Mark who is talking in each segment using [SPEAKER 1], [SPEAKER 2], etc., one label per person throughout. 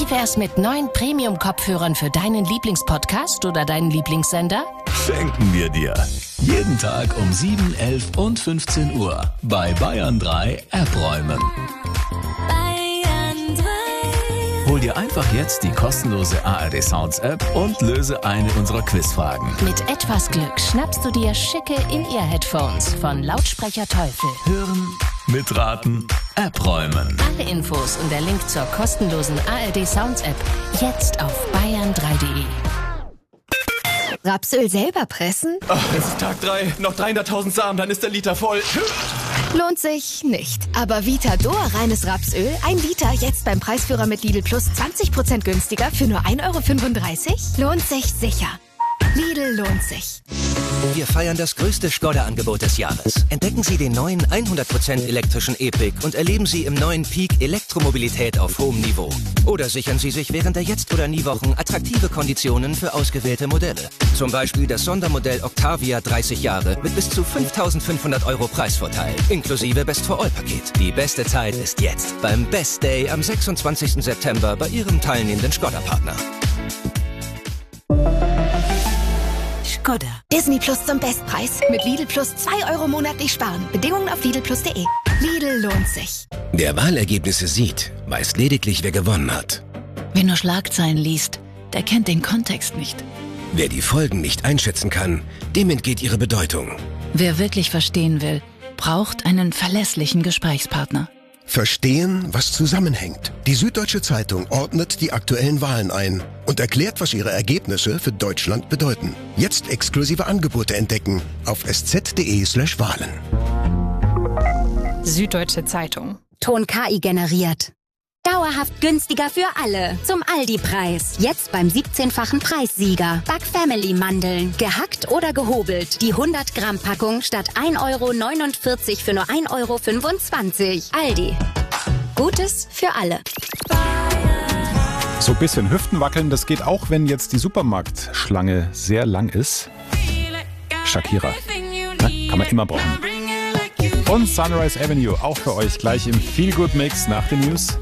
[SPEAKER 1] Wie wär's mit 9 Premium-Kopfhörern für deinen Lieblingspodcast oder deinen Lieblingssender?
[SPEAKER 2] Schenken wir dir. Jeden Tag um 7, 11 und 15 Uhr bei Bayern 3 App-Räumen.
[SPEAKER 3] Bayern 3.
[SPEAKER 2] Hol dir einfach jetzt die kostenlose ARD Sounds App und löse eine unserer Quizfragen.
[SPEAKER 1] Mit etwas Glück schnappst du dir schicke In-Ear-Headphones von Lautsprecher Teufel.
[SPEAKER 2] Hören, mitraten, App-Räumen.
[SPEAKER 1] Alle Infos und der Link zur kostenlosen ARD Sounds App jetzt auf bayern3.de.
[SPEAKER 4] Rapsöl selber pressen?
[SPEAKER 5] Ach, es ist Tag 3, noch 300.000 Samen, dann ist der Liter voll.
[SPEAKER 4] Lohnt sich nicht. Aber Vitador reines Rapsöl, 1 Liter, jetzt beim Preisführer mit Lidl Plus 20% günstiger für nur 1,35 €? Lohnt sich sicher. Lidl lohnt sich.
[SPEAKER 6] Wir feiern das größte Skoda-Angebot des Jahres. Entdecken Sie den neuen 100% elektrischen E-Pick und erleben Sie im neuen Peak Elektromobilität auf hohem Niveau. Oder sichern Sie sich während der Jetzt- oder Nie-Wochen attraktive Konditionen für ausgewählte Modelle. Zum Beispiel das Sondermodell Octavia 30 Jahre mit bis zu 5.500 € Preisvorteil, inklusive Best-for-All-Paket. Die beste Zeit ist jetzt beim Best Day am 26. September bei Ihrem teilnehmenden Skoda-Partner.
[SPEAKER 4] Skoda. Disney Plus zum Bestpreis. Mit Lidl Plus 2 € monatlich sparen. Bedingungen auf lidlplus.de. Lidl lohnt sich.
[SPEAKER 7] Wer Wahlergebnisse sieht, weiß lediglich, wer gewonnen hat.
[SPEAKER 8] Wer nur Schlagzeilen liest, der kennt den Kontext nicht.
[SPEAKER 7] Wer die Folgen nicht einschätzen kann, dem entgeht ihre Bedeutung.
[SPEAKER 8] Wer wirklich verstehen will, braucht einen verlässlichen Gesprächspartner.
[SPEAKER 9] Verstehen, was zusammenhängt. Die Süddeutsche Zeitung ordnet die aktuellen Wahlen ein und erklärt, was ihre Ergebnisse für Deutschland bedeuten. Jetzt exklusive Angebote entdecken auf sz.de/Wahlen.
[SPEAKER 10] Süddeutsche Zeitung.
[SPEAKER 11] Ton KI generiert. Dauerhaft günstiger für alle. Zum Aldi-Preis. Jetzt beim 17-fachen Preissieger. Back Family Mandeln. Gehackt oder gehobelt. Die 100-Gramm-Packung statt 1,49 € für nur 1,25 €. Aldi. Gutes für alle.
[SPEAKER 12] So ein bisschen Hüften wackeln, das geht auch, wenn jetzt die Supermarktschlange sehr lang ist. Shakira. Kann man immer brauchen. Und Sunrise Avenue, auch für euch gleich im Feel-Good-Mix nach den News.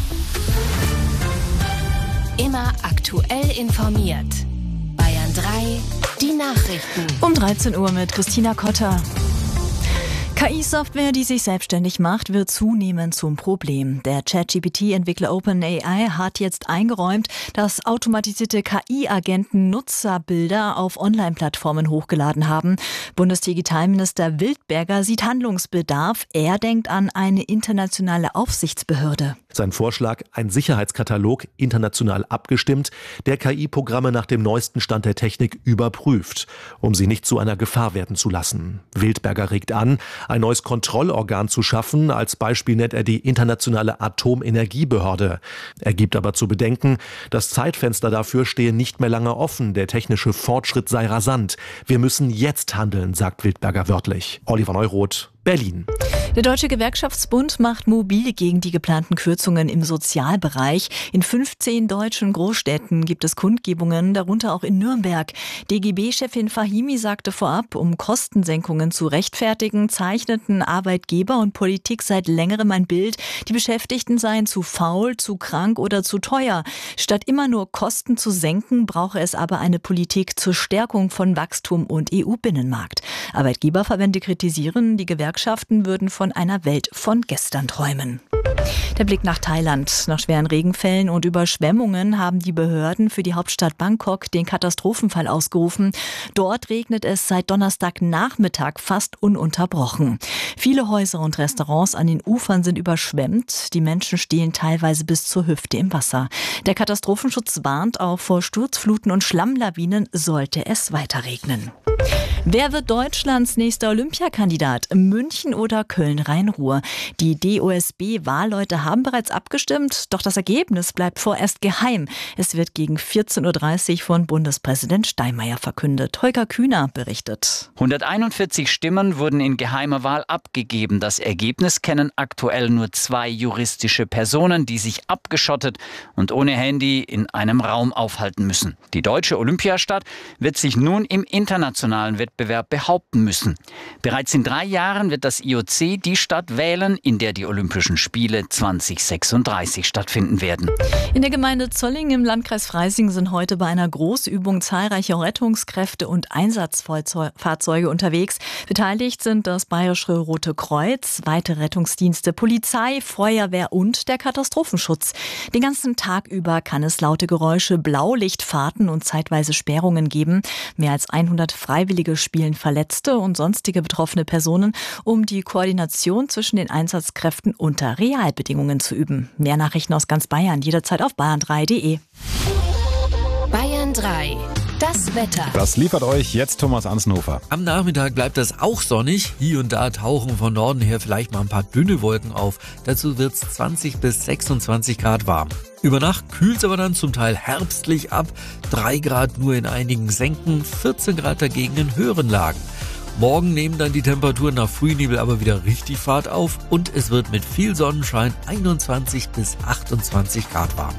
[SPEAKER 1] Immer aktuell informiert. Bayern 3, die Nachrichten.
[SPEAKER 13] Um 13 Uhr mit Christina Kotter. KI-Software, die sich selbstständig macht, wird zunehmend zum Problem. Der ChatGPT-Entwickler OpenAI hat jetzt eingeräumt, dass automatisierte KI-Agenten Nutzerbilder auf Online-Plattformen hochgeladen haben. Bundesdigitalminister Wildberger sieht Handlungsbedarf. Er denkt an eine internationale Aufsichtsbehörde.
[SPEAKER 14] Sein Vorschlag, ein Sicherheitskatalog, international abgestimmt, der KI-Programme nach dem neuesten Stand der Technik überprüft, um sie nicht zu einer Gefahr werden zu lassen. Wildberger regt an, ein neues Kontrollorgan zu schaffen. Als Beispiel nennt er die Internationale Atomenergiebehörde. Er gibt aber zu bedenken, das Zeitfenster dafür stehe nicht mehr lange offen. Der technische Fortschritt sei rasant. Wir müssen jetzt handeln, sagt Wildberger wörtlich. Oliver Neuroth, Berlin.
[SPEAKER 13] Der Deutsche Gewerkschaftsbund macht mobil gegen die geplanten Kürzungen im Sozialbereich. In 15 deutschen Großstädten gibt es Kundgebungen, darunter auch in Nürnberg. DGB-Chefin Fahimi sagte vorab, um Kostensenkungen zu rechtfertigen, zeichneten Arbeitgeber und Politik seit längerem ein Bild, die Beschäftigten seien zu faul, zu krank oder zu teuer. Statt immer nur Kosten zu senken, brauche es aber eine Politik zur Stärkung von Wachstum und EU-Binnenmarkt. Arbeitgeberverbände kritisieren, die Gewerkschaften würden von einer Welt von gestern träumen. Der Blick nach Thailand. Nach schweren Regenfällen und Überschwemmungen haben die Behörden für die Hauptstadt Bangkok den Katastrophenfall ausgerufen. Dort regnet es seit Donnerstagnachmittag fast ununterbrochen. Viele Häuser und Restaurants an den Ufern sind überschwemmt. Die Menschen stehen teilweise bis zur Hüfte im Wasser. Der Katastrophenschutz warnt auch vor Sturzfluten und Schlammlawinen, sollte es weiter regnen. Wer wird Deutschlands nächster Olympiakandidat? München oder Köln-Rhein-Ruhr? Die DOSB-Wahlleute haben bereits abgestimmt, doch das Ergebnis bleibt vorerst geheim. Es wird gegen 14.30 Uhr von Bundespräsident Steinmeier verkündet. Holger Kühner berichtet.
[SPEAKER 15] 141 Stimmen wurden in geheimer Wahl abgegeben. Das Ergebnis kennen aktuell nur 2 juristische Personen, die sich abgeschottet und ohne Handy in einem Raum aufhalten müssen. Die deutsche Olympiastadt wird sich nun im internationalen Wettbewerb Wettbewerb behaupten müssen. Bereits in 3 Jahren wird das IOC die Stadt wählen, in der die Olympischen Spiele 2036 stattfinden werden.
[SPEAKER 13] In der Gemeinde Zolling im Landkreis Freising sind heute bei einer Großübung zahlreiche Rettungskräfte und Einsatzfahrzeuge unterwegs. Beteiligt sind das Bayerische Rote Kreuz, weitere Rettungsdienste, Polizei, Feuerwehr und der Katastrophenschutz. Den ganzen Tag über kann es laute Geräusche, Blaulichtfahrten und zeitweise Sperrungen geben. Mehr als 100 Freiwillige spielen Verletzte und sonstige betroffene Personen, um die Koordination zwischen den Einsatzkräften unter Realbedingungen zu üben. Mehr Nachrichten aus ganz Bayern jederzeit auf bayern3.de.
[SPEAKER 1] Bayern 3. Das Wetter.
[SPEAKER 12] Das liefert euch jetzt Thomas Anssenhofer.
[SPEAKER 3] Am Nachmittag bleibt es auch sonnig. Hier und da tauchen von Norden her vielleicht mal ein paar dünne Wolken auf. Dazu wird es 20 bis 26 Grad warm. Über Nacht kühlt es aber dann zum Teil herbstlich ab. 3 Grad nur in einigen Senken, 14 Grad dagegen in höheren Lagen. Morgen nehmen dann die Temperaturen nach Frühnebel aber wieder richtig Fahrt auf und es wird mit viel Sonnenschein 21 bis 28 Grad warm.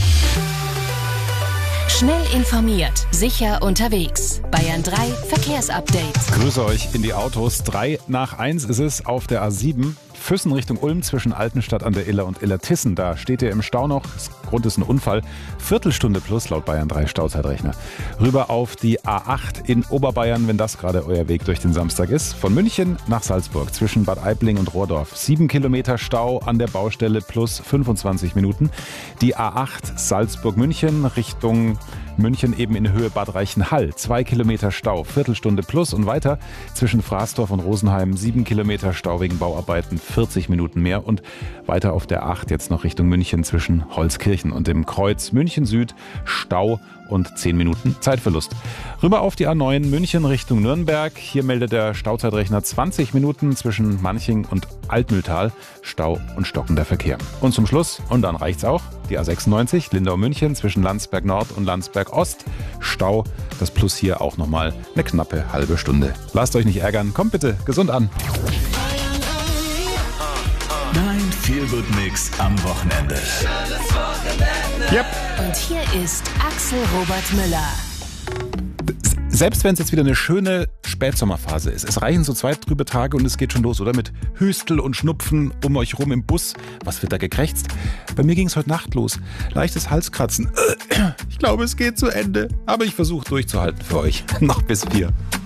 [SPEAKER 1] Schnell informiert, sicher unterwegs. Bayern 3 Verkehrsupdate.
[SPEAKER 12] Grüße euch in die Autos. 3:03 ist es auf der A7. Füssen Richtung Ulm zwischen Altenstadt an der Iller und Illertissen. Da steht ihr im Stau noch. Grund ist ein Unfall. Viertelstunde plus laut Bayern 3 Stauzeitrechner. Rüber auf die A8 in Oberbayern, wenn das gerade euer Weg durch den Samstag ist. Von München nach Salzburg zwischen Bad Aibling und Rohrdorf. 7 Kilometer Stau an der Baustelle plus 25 Minuten. Die A8 Salzburg-München Richtung München eben in Höhe Bad Reichenhall. 2 Kilometer Stau, Viertelstunde plus und weiter. Zwischen Fraßdorf und Rosenheim 7 Kilometer Stau wegen Bauarbeiten, 40 Minuten mehr. Und weiter auf der 8 jetzt noch Richtung München zwischen Holzkirchen und dem Kreuz München Süd. Stau und 10 Minuten Zeitverlust. Rüber auf die A9 München Richtung Nürnberg. Hier meldet der Stauzeitrechner 20 Minuten zwischen Manching und Altmühltal. Stau und stockender Verkehr. Und zum Schluss, und dann reicht's auch, die A96 Lindau-München zwischen Landsberg Nord und Landsberg Ost. Stau, das Plus hier auch nochmal eine knappe halbe Stunde. Lasst euch nicht ärgern, kommt bitte gesund an.
[SPEAKER 2] Dein Feel-Good-Mix am Wochenende.
[SPEAKER 12] Yep.
[SPEAKER 1] Und hier ist Axel Robert Müller.
[SPEAKER 12] Selbst wenn es jetzt wieder eine schöne Spätsommerphase ist, es reichen so 2 trübe Tage und es geht schon los, oder? Mit Hüstel und Schnupfen um euch rum im Bus. Was wird da gekrächzt? Bei mir ging es heute Nacht los. Leichtes Halskratzen. Ich glaube, es geht zu Ende. Aber ich versuche durchzuhalten für euch. Noch bis 4.